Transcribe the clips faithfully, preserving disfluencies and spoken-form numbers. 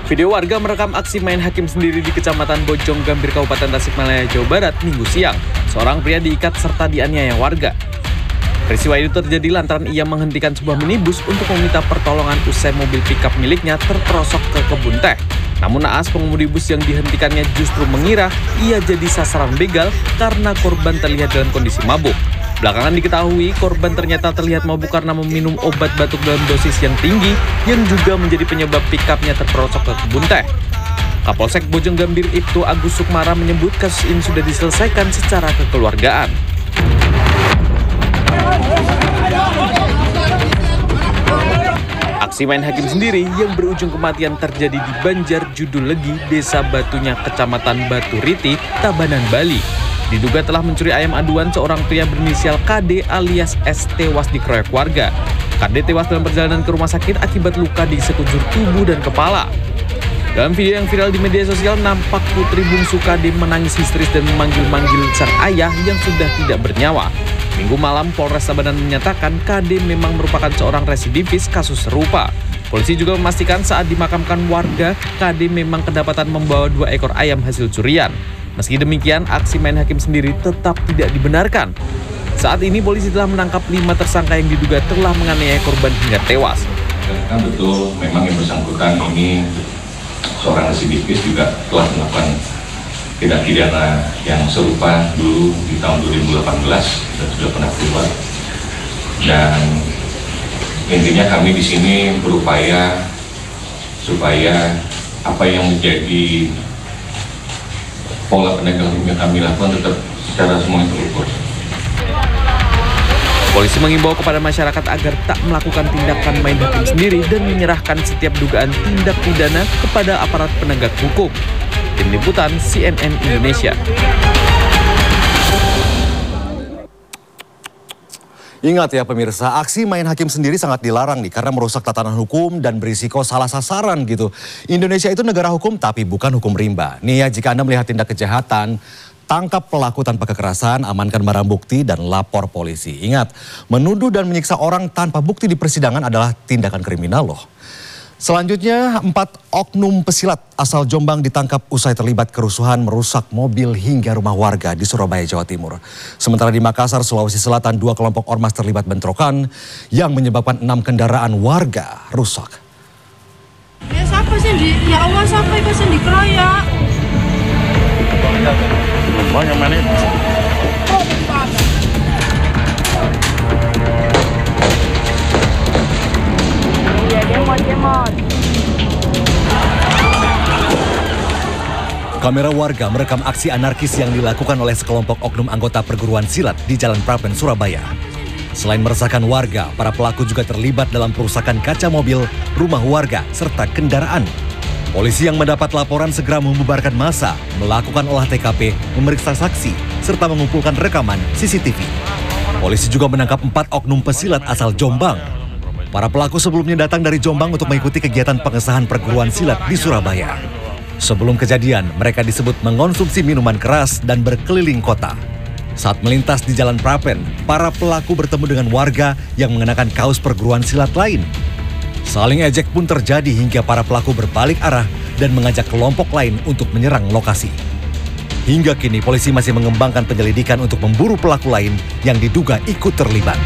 Video warga merekam aksi main hakim sendiri di Kecamatan Bojong Gambir, Kabupaten Tasikmalaya, Jawa Barat, Minggu siang. Seorang pria diikat serta dianiaya warga. Peristiwa itu terjadi lantaran ia menghentikan sebuah minibus untuk meminta pertolongan usai mobil pickup miliknya terperosok ke kebun teh. Namun naas pengemudi bus yang dihentikannya justru mengira ia jadi sasaran begal karena korban terlihat dalam kondisi mabuk. Belakangan diketahui korban ternyata terlihat mabuk karena meminum obat batuk dalam dosis yang tinggi yang juga menjadi penyebab pickupnya terperosok ke kebun teh. Kapolsek Bojong Gambir Ibtu Agus Sukmara menyebut kasus ini sudah diselesaikan secara kekeluargaan. Aksi main hakim sendiri yang berujung kematian terjadi di Banjar Judulegi, Desa Batunya, Kecamatan Batu Riti, Tabanan, Bali. Diduga telah mencuri ayam aduan seorang pria berinisial K D alias S tewas dikeroyok warga. K D tewas dalam perjalanan ke rumah sakit akibat luka di sekujur tubuh dan kepala. Dalam video yang viral di media sosial, nampak putri bungsu K D menangis histeris dan memanggil-manggil sang ayah yang sudah tidak bernyawa. Minggu malam, Polres Tabanan menyatakan K D memang merupakan seorang residivis kasus serupa. Polisi juga memastikan saat dimakamkan warga, K D memang kedapatan membawa dua ekor ayam hasil curian. Meski demikian, aksi main hakim sendiri tetap tidak dibenarkan. Saat ini polisi telah menangkap lima tersangka yang diduga telah menganiaya korban hingga tewas. Kan betul, memang yang bersangkutan ini seorang residivis juga telah melakukan tindak pidana yang serupa dulu di tahun dua ribu delapan belas dan sudah pernah keluar. Dan intinya kami di sini berupaya supaya apa yang menjadi pola penegakan hukum yang kami lakukan tetap secara semuanya terukur. Polisi mengimbau kepada masyarakat agar tak melakukan tindakan main hakim sendiri dan menyerahkan setiap dugaan tindak pidana kepada aparat penegak hukum. Tim Liputan C N N Indonesia. Ingat ya pemirsa, aksi main hakim sendiri sangat dilarang nih karena merusak tatanan hukum dan berisiko salah sasaran gitu. Indonesia itu negara hukum tapi bukan hukum rimba. Nih ya, jika Anda melihat tindak kejahatan, tangkap pelaku tanpa kekerasan, amankan barang bukti dan lapor polisi. Ingat, menuduh dan menyiksa orang tanpa bukti di persidangan adalah tindakan kriminal loh. Selanjutnya, empat oknum pesilat asal Jombang ditangkap usai terlibat kerusuhan merusak mobil hingga rumah warga di Surabaya, Jawa Timur. Sementara di Makassar, Sulawesi Selatan, dua kelompok ormas terlibat bentrokan yang menyebabkan enam kendaraan warga rusak. Ya siapa sih di, ya Allah siapa itu sih dikeroyok? Banyak mana itu? Kamera warga merekam aksi anarkis yang dilakukan oleh sekelompok oknum anggota perguruan silat di Jalan Prapen, Surabaya. Selain meresahkan warga, para pelaku juga terlibat dalam perusakan kaca mobil, rumah warga, serta kendaraan. Polisi yang mendapat laporan segera membubarkan massa, melakukan olah T K P, memeriksa saksi, serta mengumpulkan rekaman C C T V. Polisi juga menangkap empat oknum pesilat asal Jombang. Para pelaku sebelumnya datang dari Jombang untuk mengikuti kegiatan pengesahan perguruan silat di Surabaya. Sebelum kejadian, mereka disebut mengonsumsi minuman keras dan berkeliling kota. Saat melintas di Jalan Prapen, para pelaku bertemu dengan warga yang mengenakan kaos perguruan silat lain. Saling ejek pun terjadi hingga para pelaku berbalik arah dan mengajak kelompok lain untuk menyerang lokasi. Hingga kini polisi masih mengembangkan penyelidikan untuk memburu pelaku lain yang diduga ikut terlibat.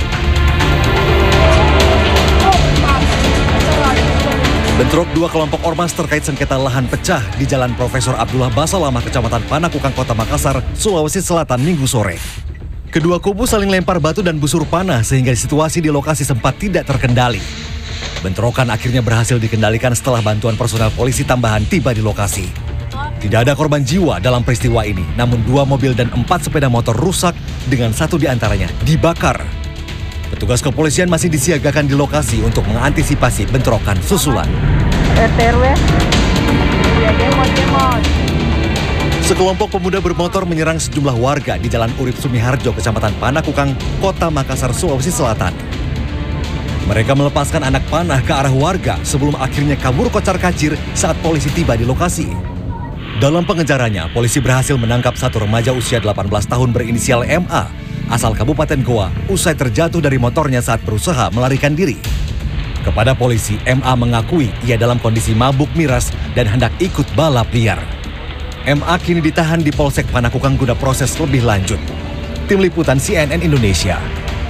Bentrok dua kelompok ormas terkait sengketa lahan pecah di Jalan Profesor Abdullah Basalamah, Kecamatan Panakukang, Kota Makassar, Sulawesi Selatan, Minggu sore. Kedua kubu saling lempar batu dan busur panah sehingga situasi di lokasi sempat tidak terkendali. Bentrokan akhirnya berhasil dikendalikan setelah bantuan personel polisi tambahan tiba di lokasi. Tidak ada korban jiwa dalam peristiwa ini, namun dua mobil dan empat sepeda motor rusak dengan satu diantaranya dibakar. Petugas kepolisian masih disiagakan di lokasi untuk mengantisipasi bentrokan susulan. Sekelompok pemuda bermotor menyerang sejumlah warga di Jalan Urip Sumiharjo, Kecamatan Panakukang, Kota Makassar, Sulawesi Selatan. Mereka melepaskan anak panah ke arah warga sebelum akhirnya kabur kocar-kacir saat polisi tiba di lokasi. Dalam pengejarannya, polisi berhasil menangkap satu remaja usia delapan belas tahun berinisial M A asal Kabupaten Goa usai terjatuh dari motornya saat berusaha melarikan diri. Kepada polisi, M A mengakui ia dalam kondisi mabuk miras dan hendak ikut balap liar. M A kini ditahan di Polsek Panakukang guna proses lebih lanjut. Tim Liputan C N N Indonesia.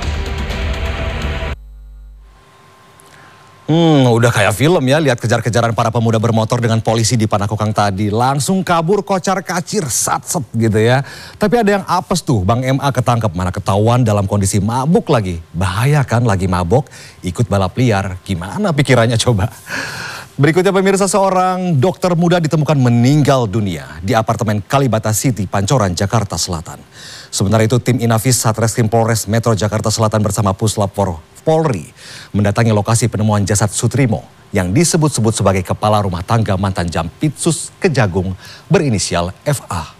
Hmm, udah kayak film ya, lihat kejar-kejaran para pemuda bermotor dengan polisi di Panakukang tadi. Langsung kabur kocar-kacir, sat-set gitu ya. Tapi ada yang apes tuh, Bang M A ketangkep, mana ketahuan dalam kondisi mabuk lagi. Bahaya kan lagi mabuk, ikut balap liar. Gimana pikirannya coba? Berikutnya pemirsa, seorang dokter muda ditemukan meninggal dunia di apartemen Kalibata City, Pancoran, Jakarta Selatan. Sementara itu tim Inafis Satreskrim Polres Metro Jakarta Selatan bersama Puslap Polri mendatangi lokasi penemuan jasad Sutrimo yang disebut-sebut sebagai kepala rumah tangga mantan Jampitsus Kejagung berinisial F A.